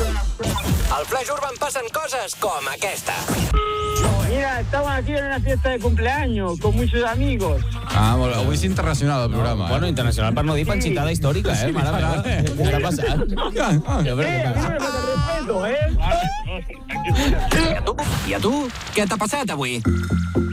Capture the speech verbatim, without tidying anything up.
Al Flash Urban passen coses com aquesta. Mira, estamos aquí en una fiesta de cumpleaños con muchos amigos. Ah, molt bé. Avui és internacional el programa. Bueno, internacional per no dir panxitada històrica, eh? Mare meva, què està passant? Eh, a mí me falta respeto, ¿eh? I a tu? I a tu? Què t'ha passat avui?